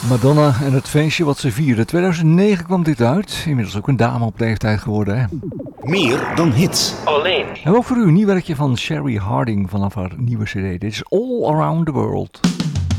Madonna en het feestje wat ze vierde. 2009 kwam dit uit. Inmiddels ook een dame op leeftijd geworden. Hè? Meer dan hits. Alleen. En ook voor u een nieuw werkje van Sherry Harding vanaf haar nieuwe cd. Dit is All Around the World.